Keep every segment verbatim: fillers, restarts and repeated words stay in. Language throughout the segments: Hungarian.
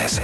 Ez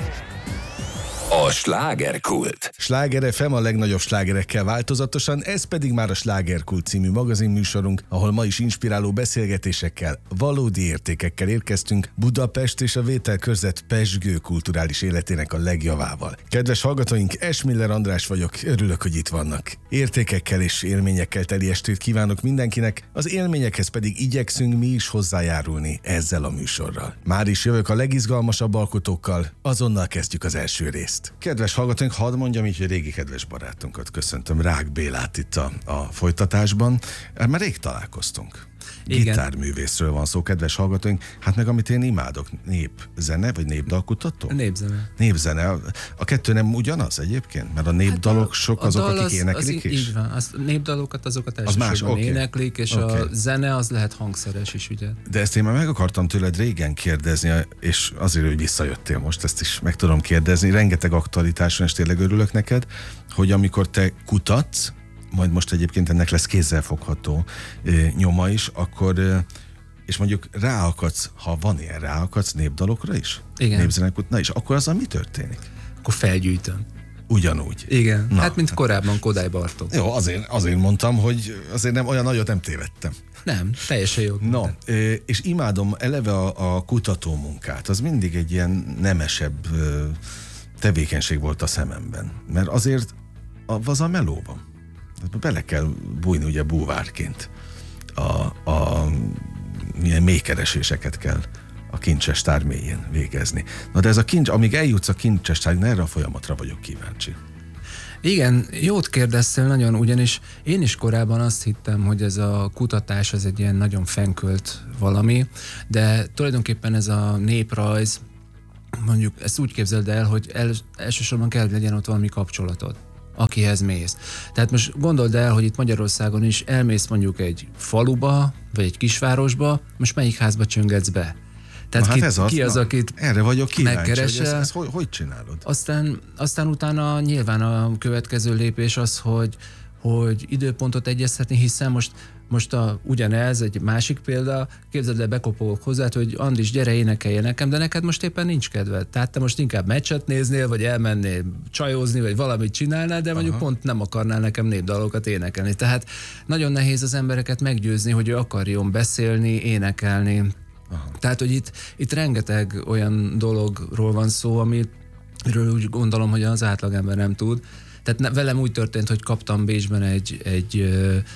a Slágerkult. Sláger ef em a legnagyobb slágerekkel változatosan, ez pedig már a Slágerkult című magazinműsorunk, ahol ma is inspiráló beszélgetésekkel, valódi értékekkel érkeztünk Budapest és a vételkörzet pezsgő kulturális életének a legjavával. Kedves hallgatóink, Esmiller András vagyok, örülök, hogy itt vannak. Értékekkel és élményekkel teli estét kívánok mindenkinek, az élményekhez pedig igyekszünk mi is hozzájárulni ezzel a műsorral. Már is jövök a legizgalmasabb alkotókkal, azonnal kezdjük az első részt. Kedves hallgatóink, hadd mondjam így, hogy régi kedves barátunkat köszöntöm, Rák Bélát itt a, a folytatásban. Már rég találkoztunk. Igen. Gitárművészről van szó, kedves hallgatóink. Hát meg amit én imádok, népzene, vagy népdalkutató? Népzene. Népzene. A kettő nem ugyanaz egyébként? Mert a népdalok hát sok azok, akik az, éneklik az, is? Így van. A népdalokat azokat elsősorban okay. éneklik, és okay. a zene az lehet hangszeres is, ugye? De ezt én már meg akartam tőled régen kérdezni, és azért, hogy visszajöttél most, ezt is meg tudom kérdezni. Rengeteg aktualitás van, és tényleg örülök neked, hogy amikor te kutatsz, majd most egyébként ennek lesz kézzelfogható e, nyoma is, akkor, e, és mondjuk ráakadsz, ha van ilyen, ráakadsz népdalokra is? Igen. Népzenekut, na és akkor azzal mi történik? Akkor felgyűjtöm. Ugyanúgy. Igen, na, hát mint korábban Kodály Bartók. Jó, azért, azért mondtam, hogy azért nem olyan nagyot nem tévedtem. Nem, teljesen jó. No, e, és imádom eleve a, a kutató munkát, az mindig egy ilyen nemesebb e, tevékenység volt a szememben, mert azért az a meló van. Bele kell bújni ugye búvárként. A, a milyen mélykereséseket kell a kincses tár mélyén végezni. Na de ez a kincs, amíg eljutsz a kincses tár, erre a folyamatra vagyok kíváncsi. Igen, jót kérdeztél nagyon, ugyanis én is korábban azt hittem, hogy ez a kutatás az egy ilyen nagyon fenkölt valami, de tulajdonképpen ez a néprajz, mondjuk ezt úgy képzeld el, hogy el, elsősorban kell, hogy legyen ott valami kapcsolatod, akihez mész. Tehát most gondold el, hogy itt Magyarországon is elmész mondjuk egy faluba, vagy egy kisvárosba, most melyik házba csöngetsz be? Tehát na, ki, hát ez az, ki az, na, akit erre vagyok kíváncsi, hogy ezt, ezt hogy, hogy csinálod? Aztán, aztán utána nyilván a következő lépés az, hogy, hogy időpontot egyeztetni, hiszen most Most a, ugyanez, egy másik példa, képzeld el, bekopogok hozzá, hogy Andris, gyere, énekelje nekem, de neked most éppen nincs kedved. Tehát te most inkább meccset néznél, vagy elmennél csajozni, vagy valamit csinálnál, de mondjuk aha. pont nem akarnál nekem népdalokat énekelni. Tehát nagyon nehéz az embereket meggyőzni, hogy ő akarjon beszélni, énekelni. Aha. Tehát, hogy itt, itt rengeteg olyan dologról van szó, amiről úgy gondolom, hogy az átlagember nem tud. Tehát ne, velem úgy történt, hogy kaptam Bécsben egy, egy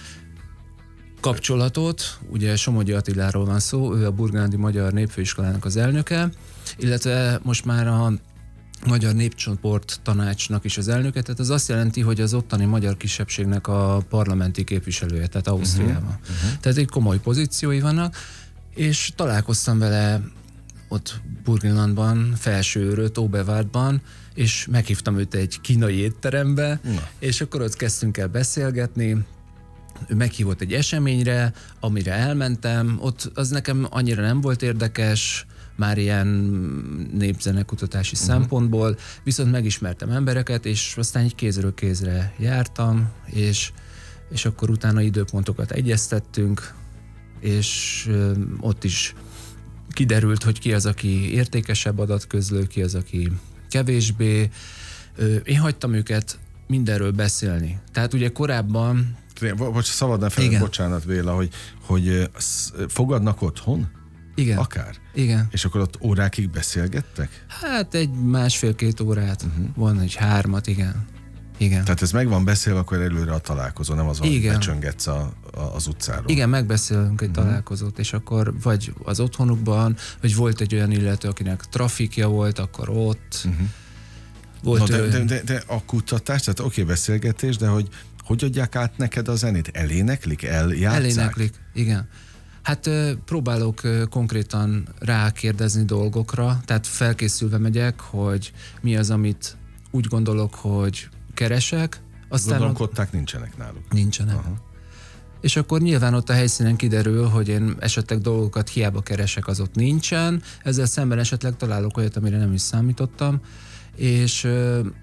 kapcsolatot, ugye Somogyi Attiláról van szó, ő a Burgenlandi Magyar Népfőiskolának az elnöke, illetve most már a Magyar Népcsoport Tanácsnak is az elnöke, tehát az azt jelenti, hogy az ottani magyar kisebbségnek a parlamenti képviselője, tehát Ausztriában. Uh-huh, uh-huh. Tehát egy komoly pozíciói vannak, és találkoztam vele ott Burgenlandban, Felsőőröt, Oberwaldban, és meghívtam őt egy kínai étterembe, na. És akkor ott kezdtünk el beszélgetni. Ő meghívott egy eseményre, amire elmentem, ott az nekem annyira nem volt érdekes, már ilyen népzenekutatási uh-huh. szempontból, viszont megismertem embereket, és aztán egy kézről kézre jártam, és, és akkor utána időpontokat egyeztettünk, és ö, ott is kiderült, hogy ki az, aki értékesebb adatközlő, ki az, aki kevésbé. Ö, én hagytam őket mindenről beszélni. Tehát ugye korábban Vagy szabadna fel, bocsánat Béla, hogy, hogy fogadnak otthon? Igen. Akár? Igen. És akkor ott órákig beszélgettek? Hát egy másfél-két órát, uh-huh. van egy hármat, igen. Igen. Tehát ez meg van beszélve, akkor előre a találkozó, nem az van, hogy becsöngetsz a, a, az utcáról. Igen, megbeszélünk egy uh-huh. találkozót, és akkor vagy az otthonukban, vagy volt egy olyan illető, akinek trafikja volt, akkor ott. Uh-huh. Volt no, de, ő... de, de, de a kutatás, tehát oké, okay, beszélgetés, de hogy hogy adják át neked a zenét? Eléneklik? Eljátszák? Eléneklik, igen. Hát próbálok konkrétan rákérdezni dolgokra, tehát felkészülve megyek, hogy mi az, amit úgy gondolok, hogy keresek. Aztán gondolom, ott... kották nincsenek náluk. Nincsenek. Aha. És akkor nyilván ott a helyszínen kiderül, hogy én esetleg dolgokat hiába keresek, az ott nincsen, ezzel szemben esetleg találok olyat, amire nem is számítottam, és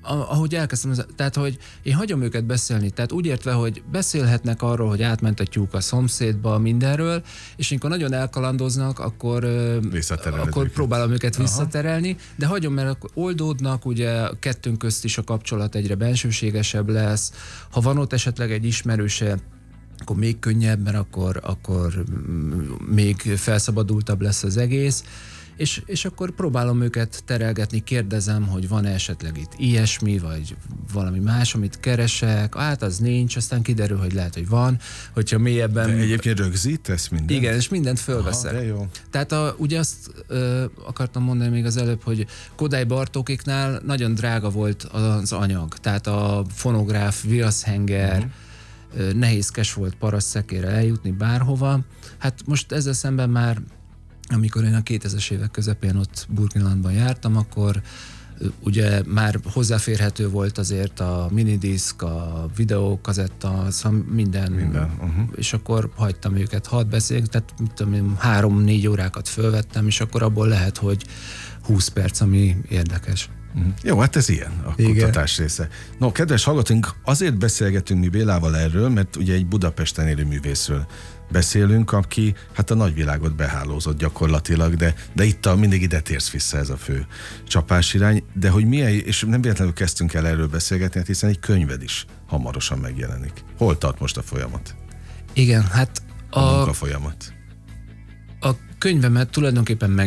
ahogy elkezdtem, tehát, hogy én hagyom őket beszélni, tehát úgy értve, hogy beszélhetnek arról, hogy átment a tyúk a szomszédba, mindenről, és amikor nagyon elkalandoznak, akkor, akkor próbálom őket Aha. visszaterelni, de hagyom, mert akkor oldódnak, ugye kettőnk közt is a kapcsolat egyre bensőségesebb lesz, ha van ott esetleg egy ismerőse, akkor még könnyebb, mert akkor, akkor még felszabadultabb lesz az egész, és, és akkor próbálom őket terelgetni, kérdezem, hogy van-e esetleg itt ilyesmi, vagy valami más, amit keresek, hát az nincs, aztán kiderül, hogy lehet, hogy van, hogyha mélyebben... De egyébként rögzítesz mindent? Igen, és mindent fölveszek. Aha, de jó. Tehát a, ugye azt ö, akartam mondani még az előbb, hogy Kodály Bartókéknál nagyon drága volt az anyag, tehát a fonográf, viaszhenger, uh-huh. nehézkes volt parasszekére eljutni bárhova. Hát most ezzel szemben már, amikor én a kétezres évek közepén ott Burgenlandban jártam, akkor ugye már hozzáférhető volt azért a minidisk, a videókazetta, szóval minden, minden. Uh-huh. és akkor hagytam őket, hadd beszéljünk, tehát mit tudom én, három-négy órákat fölvettem, és akkor abból lehet, hogy húsz perc, ami érdekes. Uh-huh. Jó, hát ez ilyen a Igen. kutatás része. No, kedves hallgatóink, azért beszélgetünk mi Bélával erről, mert ugye egy Budapesten élő művészről beszélünk, aki hát a nagyvilágot behálózott gyakorlatilag, de, de itt a, mindig ide térsz vissza, ez a fő csapásirány, de hogy milyen, és nem véletlenül kezdtünk el erről beszélgetni, hiszen egy könyved is hamarosan megjelenik. Hol tart most a folyamat? Igen, hát a, a munkafolyamat. A könyvemet tulajdonképpen meg